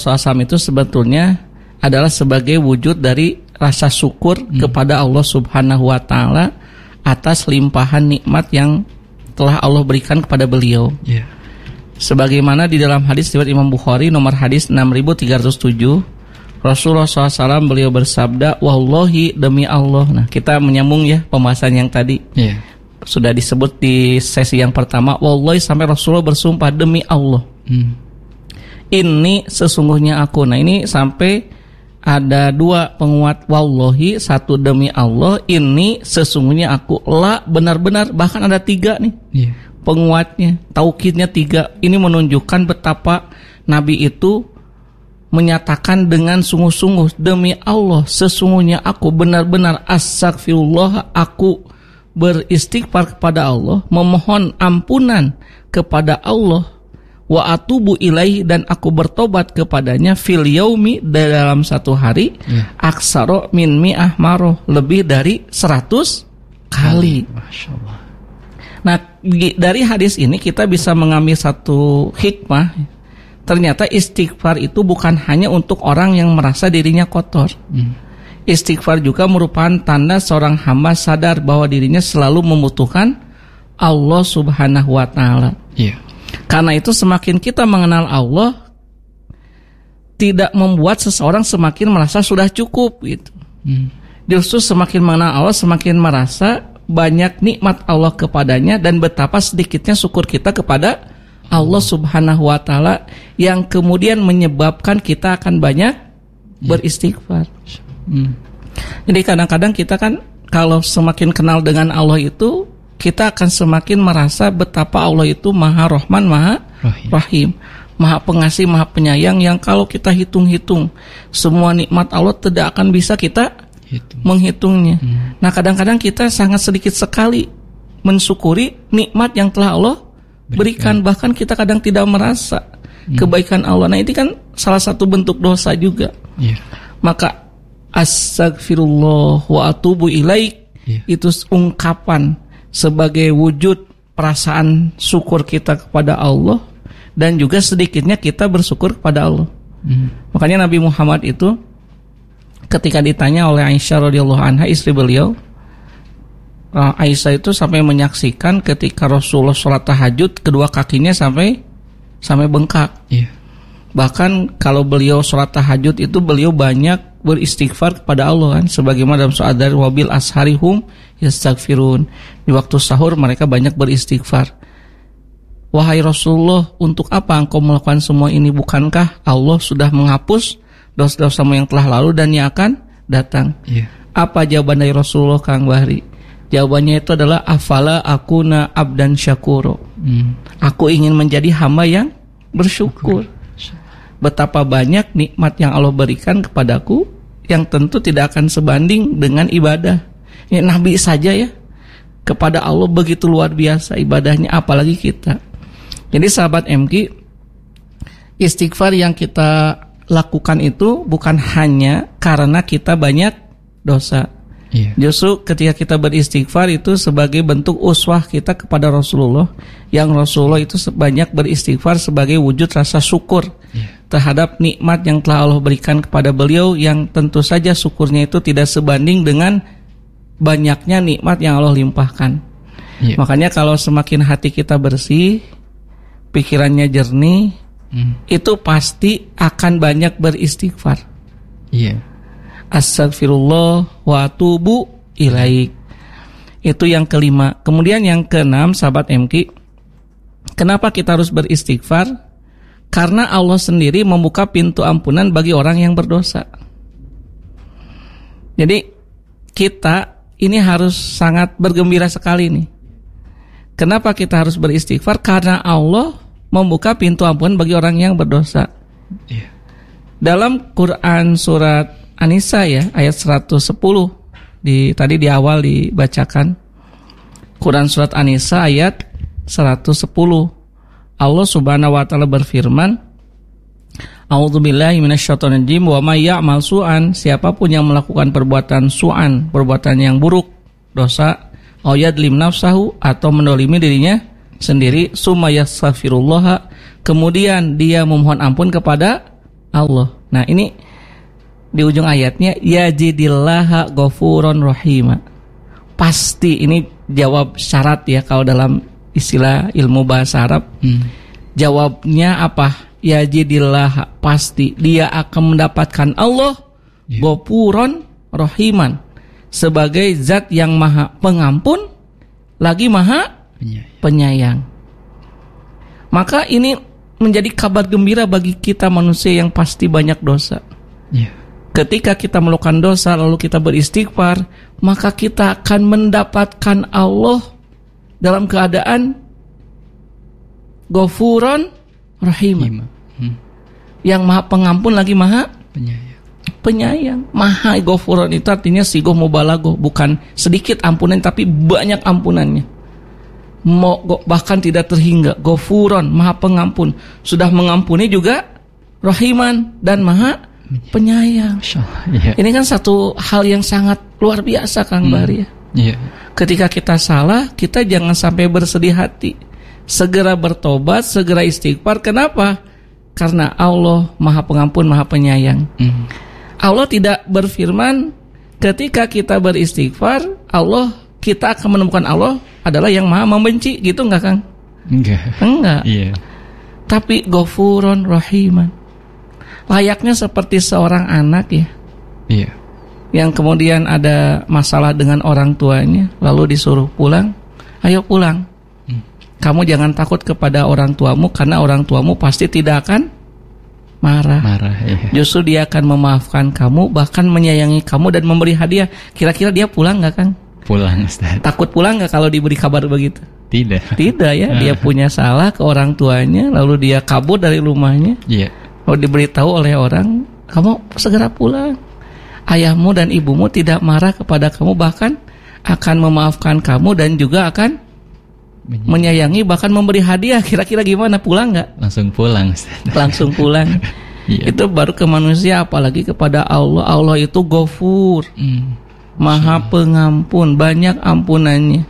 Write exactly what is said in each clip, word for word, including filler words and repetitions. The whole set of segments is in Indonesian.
Rasulullah itu sebetulnya adalah sebagai wujud dari rasa syukur hmm. kepada Allah Subhanahu wa taala atas limpahan nikmat yang telah Allah berikan kepada beliau. Yeah. Sebagaimana di dalam hadis riwayat Imam Bukhari nomor hadis enam ribu tiga ratus tujuh, Rasulullah shallallahu alaihi wasallam beliau bersabda, wallahi demi Allah. Nah, kita menyambung ya pembahasan yang tadi. Yeah. Sudah disebut di sesi yang pertama, wallahi sampai Rasulullah bersumpah demi Allah. Hmm. Ini sesungguhnya aku. Nah, ini sampai ada dua penguat wallahi, satu demi Allah, ini sesungguhnya aku. La benar-benar, bahkan ada tiga nih. Yeah. Penguatnya, taukidnya tiga. Ini menunjukkan betapa Nabi itu menyatakan dengan sungguh-sungguh, demi Allah sesungguhnya aku benar-benar astagfirullah, aku beristighfar kepada Allah, memohon ampunan kepada Allah, wa atubu ilaihi, dan aku bertobat kepadanya, fil yaumi, dalam satu hari, ya. Aksaro min mi'ah maroh, lebih dari seratus kali. Masya Allah. Nah, dari hadis ini kita bisa mengambil satu hikmah. Ternyata istighfar itu bukan hanya untuk orang yang merasa dirinya kotor. Hmm. Istighfar juga merupakan tanda seorang hamba sadar bahwa dirinya selalu membutuhkan Allah Subhanahu wa taala. Yeah. Karena itu semakin kita mengenal Allah, tidak membuat seseorang semakin merasa sudah cukup gitu. Hmm. Justru semakin mengenal Allah, semakin merasa banyak nikmat Allah kepadanya dan betapa sedikitnya syukur kita kepada Allah Subhanahu wa taala yang kemudian menyebabkan kita akan banyak beristighfar. Hmm. Jadi kadang-kadang kita kan kalau semakin kenal dengan Allah itu, kita akan semakin merasa betapa Allah itu Maha Rahman, Maha Rahim, Rahim, Maha Pengasih, Maha Penyayang, yang kalau kita hitung-hitung semua nikmat Allah tidak akan bisa kita hitung. menghitungnya. Hmm. Nah, kadang-kadang kita sangat sedikit sekali mensyukuri nikmat yang telah Allah berikan, berikan. Bahkan kita kadang tidak merasa hmm. kebaikan Allah. Nah, ini kan salah satu bentuk dosa juga. Yeah. Maka astagfirullah wa atubu ilaik, yeah. itu ungkapan sebagai wujud perasaan syukur kita kepada Allah, dan juga sedikitnya kita bersyukur kepada Allah. Hmm. Makanya Nabi Muhammad itu ketika ditanya oleh Aisyah radhiyallahu anha, istri beliau, Aisyah itu sampai menyaksikan ketika Rasulullah sholat tahajud, kedua kakinya sampai sampai bengkak. Yeah. Bahkan kalau beliau sholat tahajud itu beliau banyak beristighfar kepada Allah kan, sebagaimana dalam surah Ad-Dar, wabil asharihum yastaghfirun. Di waktu sahur mereka banyak beristighfar. Wahai Rasulullah, untuk apa engkau melakukan semua ini? Bukankah Allah sudah menghapus dosa-dosamu yang telah lalu dan yang akan datang? Yeah. Apa jawaban dari Rasulullah, Kang Bahri? Jawabannya itu adalah afala akuna abdan syakuro. Hmm. Aku ingin menjadi hamba yang bersyukur. Betapa banyak nikmat yang Allah berikan kepadaku yang tentu tidak akan sebanding dengan ibadah. Ya, Nabi saja ya kepada Allah begitu luar biasa ibadahnya, apalagi kita. Jadi sahabat M K, istighfar yang kita lakukan itu bukan hanya karena kita banyak dosa. Iya. Justru ketika kita beristighfar itu sebagai bentuk uswah kita kepada Rasulullah, yang Rasulullah itu banyak beristighfar sebagai wujud rasa syukur iya. terhadap nikmat yang telah Allah berikan kepada beliau, yang tentu saja syukurnya itu tidak sebanding dengan banyaknya nikmat yang Allah limpahkan. Iya. Makanya kalau semakin hati kita bersih, pikirannya jernih, hmm. itu pasti akan banyak beristighfar. Iya. Astagfirullah wa atubu ilaik. Itu yang kelima. Kemudian yang keenam, sahabat M K, kenapa kita harus beristighfar? Karena Allah sendiri membuka pintu ampunan bagi orang yang berdosa. Jadi kita ini harus sangat bergembira sekali nih. Kenapa kita harus beristighfar? Karena Allah membuka pintu ampunan bagi orang yang berdosa. Yeah. Dalam Quran surat An-Nisa ya, ayat seratus sepuluh di tadi di awal dibacakan. Quran surat An-Nisa ayat seratus sepuluh. Allah Subhanahu wa taala berfirman, A'udzubillahi minasyaitonir rajim, wa may ya'mal su'an, siapapun yang melakukan perbuatan su'an, perbuatan yang buruk, dosa, au yadlim nafsahu, atau mendolimi dirinya sendiri, summa yastaghfirullah, kemudian dia memohon ampun kepada Allah. Nah, ini di ujung ayatnya yajidillaha ghafuron rahima. Pasti ini jawab syarat ya kalau dalam istilah ilmu bahasa Arab. Hmm. Jawabnya apa? Yajidillaha, pasti dia akan mendapatkan Allah yeah. ghafuron rahiman, sebagai zat yang maha pengampun lagi maha penyayang. penyayang. Maka ini menjadi kabar gembira bagi kita manusia yang pasti banyak dosa. Yeah. Ketika kita melakukan dosa lalu kita beristighfar, maka kita akan mendapatkan Allah dalam keadaan Ghafuron Rahim. Hmm. Yang maha pengampun lagi maha penyayang. Penyayang. Maha Ghafuron itu artinya sigoh mubalaghah, bukan sedikit ampunan tapi banyak ampunannya. Bahkan tidak terhingga. Ghafuron, maha pengampun. Sudah mengampuni juga Rahiman dan maha penyayang. Yeah. Ini kan satu hal yang sangat luar biasa, Kang hmm. Bahri. Yeah. Ketika kita salah, kita jangan sampai bersedih hati. Segera bertobat, segera istighfar. Kenapa? Karena Allah maha pengampun, maha penyayang. Hmm. Allah tidak berfirman ketika kita beristighfar, Allah kita akan menemukan Allah adalah yang maha membenci, gitu enggak, Kang? Enggak. Enggak. Yeah. Tapi Ghafuron Rahiman. Layaknya seperti seorang anak ya, iya. yang kemudian ada masalah dengan orang tuanya, lalu disuruh pulang, ayo pulang. Hmm. Kamu jangan takut kepada orang tuamu, karena orang tuamu pasti tidak akan marah. marah iya. Justru dia akan memaafkan kamu, bahkan menyayangi kamu dan memberi hadiah. Kira-kira dia pulang nggak, Kang? Pulang, Ustaz. Takut pulang nggak kalau diberi kabar begitu? Tidak. Tidak ya, dia punya salah ke orang tuanya, lalu dia kabur dari rumahnya. Iya. Kalau diberitahu oleh orang, kamu segera pulang. Ayahmu dan ibumu tidak marah kepada kamu, bahkan akan memaafkan kamu dan juga akan menyayangi, menyayangi bahkan memberi hadiah. Kira-kira gimana, pulang nggak? Langsung pulang. Langsung pulang. Yeah. Itu baru ke manusia, apalagi kepada Allah. Allah itu Ghafur, mm. maha pengampun, banyak ampunannya.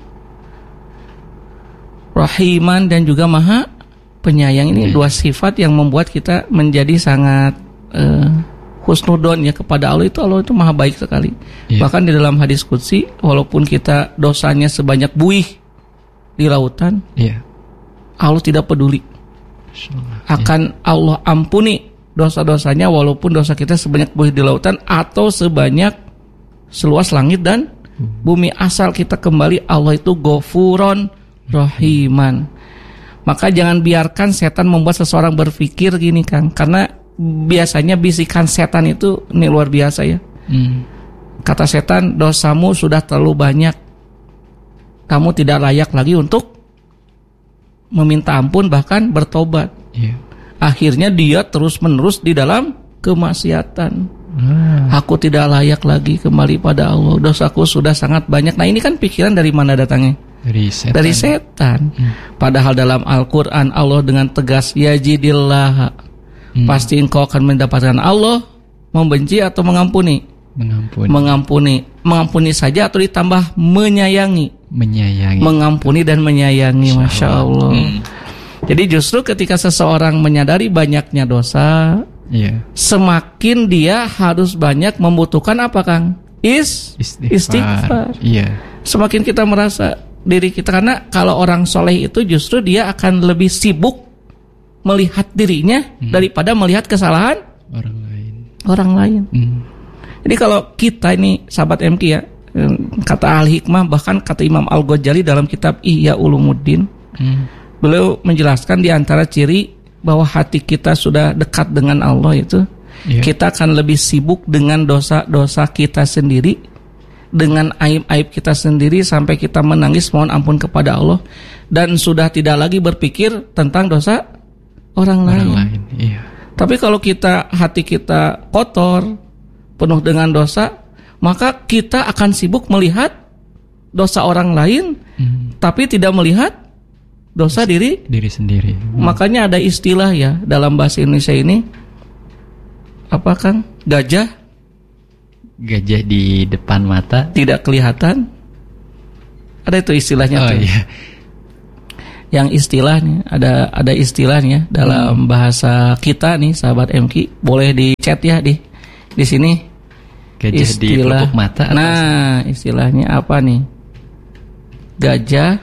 Rahiman dan juga maha penyayang. Ini dua sifat yang membuat kita menjadi sangat uh, husnudon ya kepada Allah. Itu Allah itu maha baik sekali. Yeah. Bahkan di dalam hadis qudsi, walaupun kita dosanya sebanyak buih di lautan, yeah. Allah tidak peduli. Akan yeah. Allah ampuni dosa-dosanya walaupun dosa kita sebanyak buih di lautan atau sebanyak seluas langit dan hmm. bumi. Asal kita kembali, Allah itu Ghafuron Rahiman. Maka jangan biarkan setan membuat seseorang berpikir gini, Kang. Karena biasanya bisikan setan itu ini luar biasa ya. Hmm. Kata setan, dosamu sudah terlalu banyak. Kamu tidak layak lagi untuk meminta ampun, bahkan bertobat. Yeah. Akhirnya dia terus-menerus di dalam kemaksiatan. Hmm. Aku tidak layak lagi kembali pada Allah. Dosaku sudah sangat banyak. Nah, ini kan pikiran dari mana datangnya? Dari setan. Dari setan. Hmm. Padahal dalam Al-Quran Allah dengan tegas yajidillah, hmm. pasti engkau akan mendapatkan Allah membenci atau mengampuni. Mengampuni. Mengampuni. Mengampuni saja atau ditambah menyayangi. Menyayangi. Mengampuni dan menyayangi. Masya Allah. Hmm. Jadi justru ketika seseorang menyadari banyaknya dosa, yeah. semakin dia harus banyak membutuhkan apa, Kang? Is istighfar. istighfar. Yeah. Semakin kita merasa diri kita, karena kalau orang soleh itu justru dia akan lebih sibuk melihat dirinya hmm. daripada melihat kesalahan orang lain. Orang lain. Hmm. Jadi kalau kita ini sahabat M K ya, kata Al-Hikmah, bahkan kata Imam Al-Ghazali dalam kitab Ihya Ulumuddin, hmm. beliau menjelaskan di antara ciri bahwa hati kita sudah dekat dengan Allah itu, yeah. kita akan lebih sibuk dengan dosa-dosa kita sendiri, dengan aib-aib kita sendiri sampai kita menangis mohon ampun kepada Allah, dan sudah tidak lagi berpikir tentang dosa orang, orang lain. lain iya. Tapi kalau kita hati kita kotor, penuh dengan dosa, maka kita akan sibuk melihat dosa orang lain, hmm. tapi tidak melihat dosa diri diri sendiri. Hmm. Makanya ada istilah ya dalam bahasa Indonesia ini, apa, Kang? Gajah Gajah di depan mata tidak kelihatan. Ada itu istilahnya. Oh, tuh. Iya. yang istilahnya ada ada istilahnya dalam bahasa kita nih sahabat M K, boleh di chat ya di di sini. Gajah istilah, di pelupuk mata. Nah, istilahnya apa nih? Gajah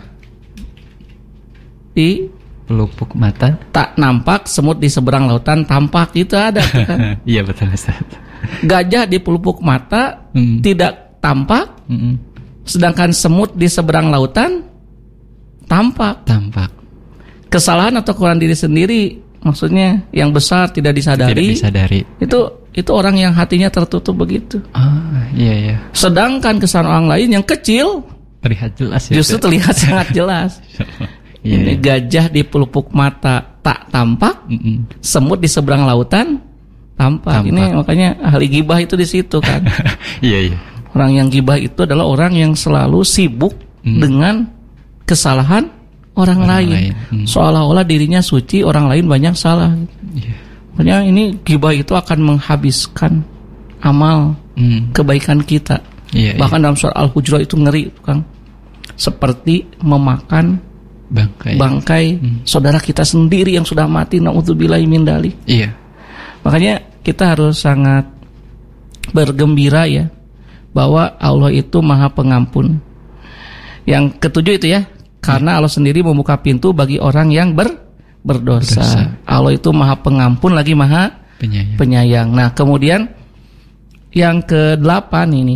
di pelupuk mata tak nampak, semut di seberang lautan tampak, itu ada kan? Iya betul Ustaz. Gajah di pelupuk mata hmm. tidak tampak, hmm. sedangkan semut di seberang lautan tampak. Tampak. Kesalahan atau kekurangan diri sendiri, maksudnya yang besar tidak disadari. Tidak disadari. Itu itu orang yang hatinya tertutup begitu. Ah, iya iya. Sedangkan kesalahan orang lain yang kecil terlihat jelas ya. Justru ya? Terlihat sangat jelas. Iya, ini iya. Gajah di pelupuk mata tak tampak, mm-mm. semut di seberang lautan tampak. tampak. Ini makanya ahli gibah itu di situ kan. Iya iya. Orang yang gibah itu adalah orang yang selalu sibuk mm. dengan kesalahan orang, orang lain, lain. Hmm. Seolah-olah dirinya suci, orang lain banyak salah. Yeah. Makanya ini gibah itu akan menghabiskan amal hmm. kebaikan kita. Yeah, Bahkan yeah. dalam surah Al-Hujurat itu ngeri, Kang. Seperti memakan bangkai, bangkai hmm. saudara kita sendiri yang sudah mati. Na'udzubillahi min dzalik. Iya. Makanya kita harus sangat bergembira ya bahwa Allah itu Maha Pengampun. Yang ketujuh itu ya. Karena Allah sendiri membuka pintu bagi orang yang ber, berdosa. berdosa. Allah itu Maha Pengampun lagi Maha penyayang. penyayang. Nah, kemudian yang kedelapan ini,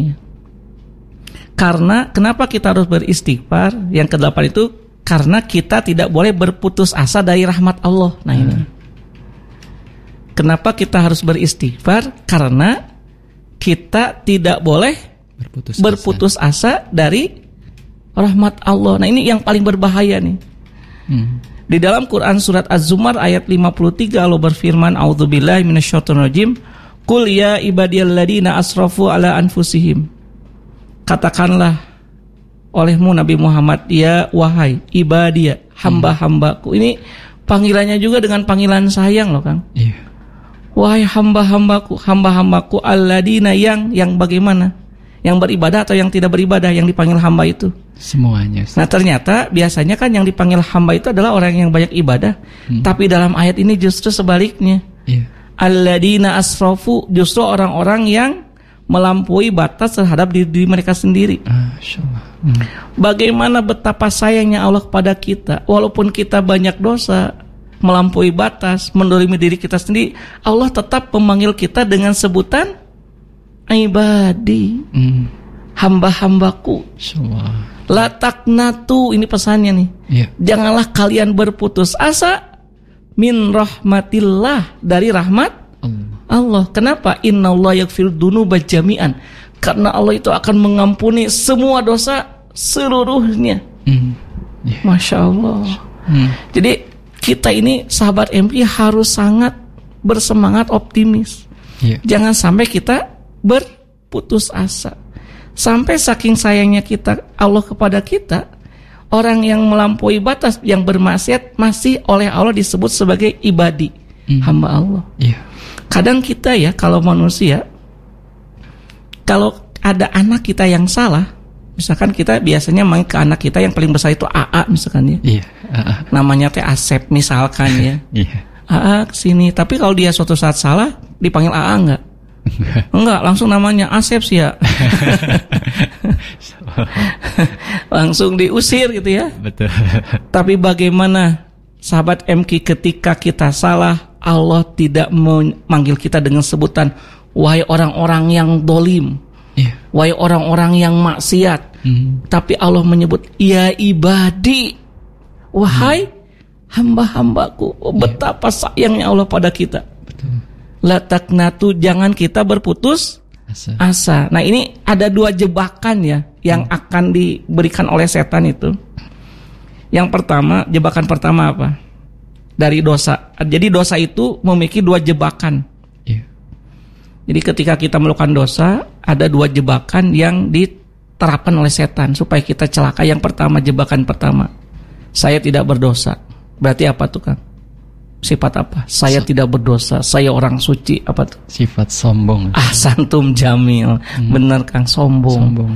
karena kenapa kita harus beristighfar? Yang kedelapan itu karena kita tidak boleh berputus asa dari rahmat Allah. Nah hmm. ini, kenapa kita harus beristighfar? Karena kita tidak boleh berputus, berputus asa. asa dari rahmat Allah. Nah ini yang paling berbahaya nih. Hmm. Di dalam Quran surat Az-Zumar ayat lima puluh tiga Allah berfirman, A'udzubillahi minasyaitonirrajim, Qul ya ibadiyalladzina asrafu ala anfusihim. Katakanlah olehmu Nabi Muhammad, ya wahai ibadiyah, hamba-hambaku. Ini panggilannya juga dengan panggilan sayang loh, Kang. Yeah. Wahai hamba-hambaku, hamba-hambaku alladzina yang yang bagaimana? Yang beribadah atau yang tidak beribadah, yang dipanggil hamba itu? Semuanya. Nah ternyata biasanya kan yang dipanggil hamba itu adalah orang yang banyak ibadah. Hmm. Tapi dalam ayat ini justru sebaliknya. Yeah. Alladzina asrafu, justru orang-orang yang melampaui batas terhadap diri, diri mereka sendiri. Ah, hmm. Bagaimana betapa sayangnya Allah kepada kita. Walaupun kita banyak dosa, melampaui batas, mendolimi diri kita sendiri, Allah tetap memanggil kita dengan sebutan ibadi, hmm. hamba-hambaku. La taqnatu, ini pesannya nih. Yeah. Janganlah kalian berputus asa min rahmatillah, dari rahmat Allah. Allah. Kenapa? Innallaha yaghfiru dzunuba jami'an. Karena Allah itu akan mengampuni semua dosa seluruhnya. Hmm. Yeah. Masya Allah. Hmm. Jadi kita ini sahabat M P harus sangat bersemangat optimis. Yeah. Jangan sampai kita berputus asa. Sampai saking sayangnya kita Allah kepada kita, orang yang melampaui batas, yang bermaksiat masih oleh Allah disebut sebagai ibadi, hmm. hamba Allah. Yeah. Kadang kita ya kalau manusia, kalau ada anak kita yang salah, misalkan kita biasanya main ke anak kita yang paling besar itu A A misalkan ya. Yeah. Uh-uh. Namanya teh Asep misalkan ya. Yeah. A A kesini, tapi kalau dia suatu saat salah dipanggil A A enggak? Enggak. Enggak, langsung namanya Asep sih ya. Langsung diusir gitu ya. Betul. Tapi bagaimana sahabat M K ketika kita salah, Allah tidak memanggil kita dengan sebutan wahai orang-orang yang dolim, yeah. wahai orang-orang yang maksiat. Mm-hmm. Tapi Allah menyebut ya ibadi, wahai mm. hamba-hambaku. Oh, betapa sayangnya Allah pada kita. Betul. La taqnatu, jangan kita berputus asa. asa. Nah ini ada dua jebakan ya yang hmm. akan diberikan oleh setan itu. Yang pertama, jebakan pertama apa? Dari dosa. Jadi dosa itu memiliki dua jebakan. Yeah. Jadi ketika kita melakukan dosa, ada dua jebakan yang diterapkan oleh setan supaya kita celaka. Yang pertama, jebakan pertama, saya tidak berdosa. Berarti apa tuh, Kang? Sifat apa? Saya so, tidak berdosa, saya orang suci. Apa tuh? Sifat sombong. Ah, santum jamil. Hmm. Bener, Kang, sombong. sombong.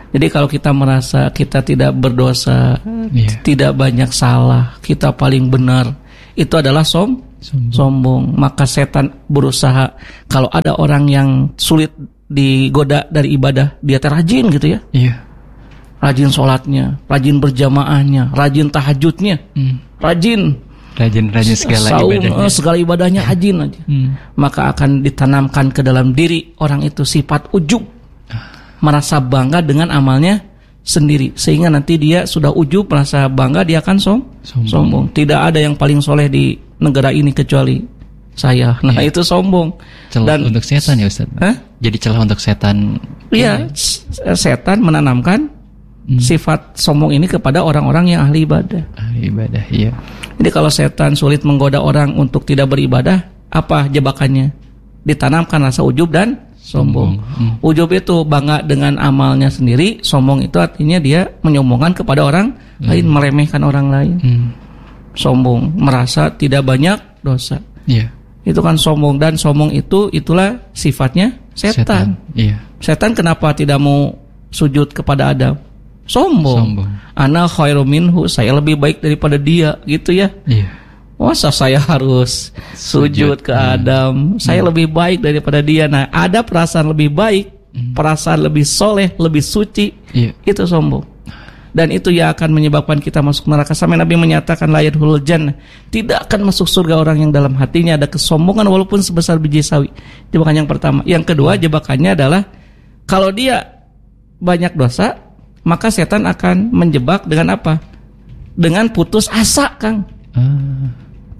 Jadi kalau kita merasa kita tidak berdosa, Iya. tidak banyak salah, kita paling benar, itu adalah som Sombong. sombong. Maka setan berusaha, kalau ada orang yang sulit digoda dari ibadah, dia rajin gitu ya, Iya. rajin sholatnya, rajin berjamaahnya, rajin tahajudnya, Hmm. rajin Rajin-rajin segala saum, ibadahnya. eh, segala ibadahnya rajin aja. Hmm. Maka akan ditanamkan ke dalam diri orang itu sifat ujub, merasa bangga dengan amalnya sendiri, sehingga nanti dia sudah ujub, merasa bangga, dia akan som Sombong. sombong. Tidak ada yang paling soleh di negara ini kecuali saya. Nah, Iya. itu sombong. Celah Dan untuk setan ya Ustaz. Hah? Jadi celah untuk setan. Iya, s- setan menanamkan Hmm. sifat sombong ini kepada orang-orang yang ahli ibadah. Ahli ibadah, iya. Jadi kalau setan sulit menggoda orang untuk tidak beribadah, apa jebakannya? Ditanamkan rasa ujub dan sombong. Hmm. Ujub itu bangga dengan amalnya sendiri, sombong itu artinya dia menyombongkan kepada orang lain, meremehkan orang lain. Hmm. Sombong, merasa tidak banyak dosa. Iya. Itu kan sombong, dan sombong itu itulah sifatnya setan. Iya. Setan kenapa tidak mau sujud kepada Adam? Sombong. Sombong. Ana khairu minhu, saya lebih baik daripada dia, gitu ya. Iya. Masa saya harus sujud, Sujud. ke Adam? Saya lebih baik daripada dia. Nah, ada perasaan lebih baik, perasaan lebih soleh, lebih suci. Iya. Itu sombong. Dan itu yang akan menyebabkan kita masuk neraka. Sampai Nabi menyatakan la yadkhulul jannah, tidak akan masuk surga orang yang dalam hatinya ada kesombongan walaupun sebesar biji sawi. Jebakan yang pertama. Yang kedua, jebakannya adalah kalau dia banyak dosa, maka setan akan menjebak dengan apa? Dengan putus asa, Kang. Ah.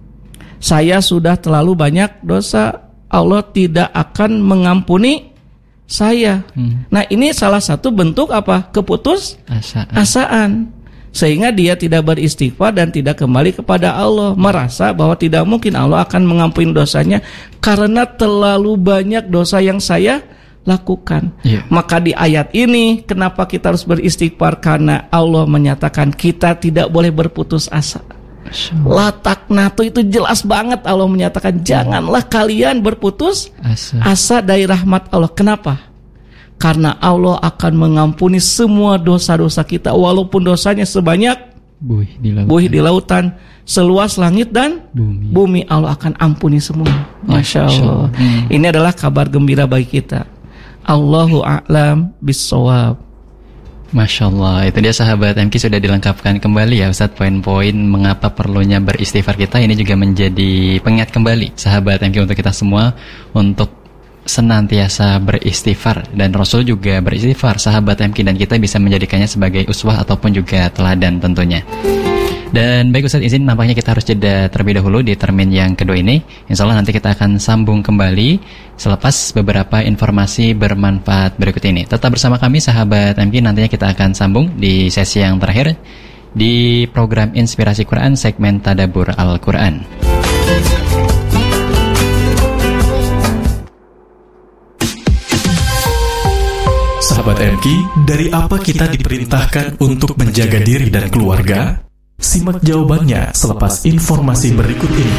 Saya sudah terlalu banyak dosa, Allah tidak akan mengampuni saya. Hmm. Nah, ini salah satu bentuk apa? Keputus Asa. asaan. Sehingga dia tidak beristighfar dan tidak kembali kepada Allah, merasa bahwa tidak mungkin Allah akan mengampuni dosanya karena terlalu banyak dosa yang saya lakukan. Iya. Maka di ayat ini kenapa kita harus beristighfar? Karena Allah menyatakan kita tidak boleh berputus asa. Masya Allah. Lataknatu itu jelas banget, Allah menyatakan janganlah kalian berputus Asa. asa dari rahmat Allah. Kenapa? Karena Allah akan mengampuni semua dosa-dosa kita, walaupun dosanya sebanyak Buih di lautan. buih di lautan, seluas langit dan Bumi. bumi, Allah akan ampuni semua. Masya Allah. Hmm. Ini adalah kabar gembira bagi kita. Allahu a'lam bis-shawab. Masya Allah, itu dia sahabat M K sudah dilengkapkan kembali ya Ustadz, poin-poin mengapa perlunya beristighfar kita. Ini juga menjadi pengingat kembali sahabat M K untuk kita semua untuk senantiasa beristighfar, dan Rasul juga beristighfar sahabat M K, dan kita bisa menjadikannya sebagai uswah ataupun juga teladan tentunya. Dan baik Ustadz, izin nampaknya kita harus jeda terlebih dahulu di termin yang kedua ini. Insya Allah nanti kita akan sambung kembali selepas beberapa informasi bermanfaat berikut ini. Tetap bersama kami sahabat M K, nantinya kita akan sambung di sesi yang terakhir di program Inspirasi Quran segmen Tadabbur Al-Quran. Sahabat M K, dari apa kita diperintahkan untuk menjaga diri dan keluarga? Simak jawabannya selepas informasi berikut ini.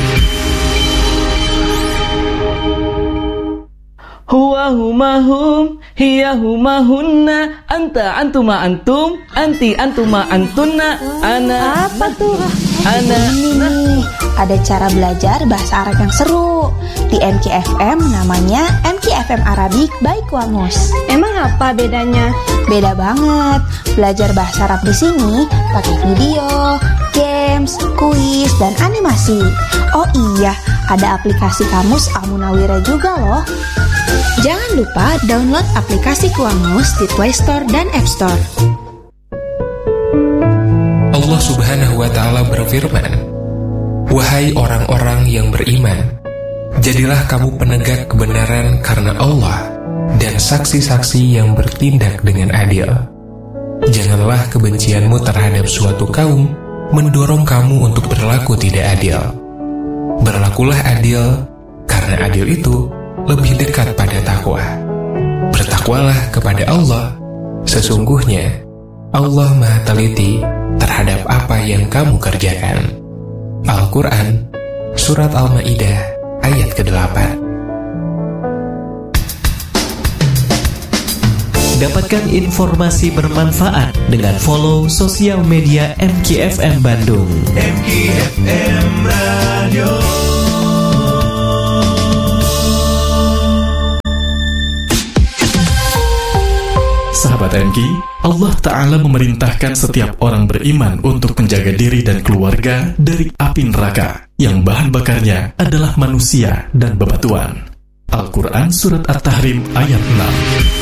Huwa huma hum, hiya huma hunna, anta antuma antum, anti antuma antunna, ana Apa tuh? ana. Ini nih, ada cara belajar bahasa Arab yang seru. Di M K F M namanya M K F M Arabic by Kuamus. Emang apa bedanya? Beda banget. Belajar bahasa Arab di sini pakai video, games, kuis, dan animasi. Oh iya, ada aplikasi Kamus Al Munawwirah juga loh. Jangan lupa download aplikasi Kuamus di Play Store dan App Store. Allah Subhanahu wa Ta'ala berfirman, "Wahai orang-orang yang beriman, jadilah kamu penegak kebenaran karena Allah dan saksi-saksi yang bertindak dengan adil. Janganlah kebencianmu terhadap suatu kaum mendorong kamu untuk berlaku tidak adil. Berlakulah adil, karena adil itu lebih dekat pada takwa. Bertakwalah kepada Allah, sesungguhnya Allah Maha Teliti terhadap apa yang kamu kerjakan." Al-Quran, Surat Al-Ma'idah, ayat kedelapan. Dapatkan informasi bermanfaat dengan follow sosial media M K F M Bandung. M K F M Radio. Sahabat M K, Allah Ta'ala memerintahkan setiap orang beriman untuk menjaga diri dan keluarga dari api neraka yang bahan bakarnya adalah manusia dan bebatuan. Al-Quran Surat At-Tahrim ayat enam.